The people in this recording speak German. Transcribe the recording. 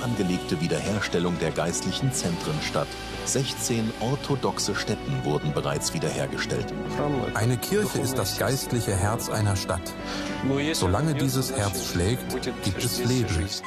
angelegte Wiederherstellung der geistlichen Zentren statt. 16 orthodoxe Stätten wurden bereits wiederhergestellt. Eine Kirche ist das geistliche Herz einer Stadt. Solange dieses Herz schlägt, gibt es Leben.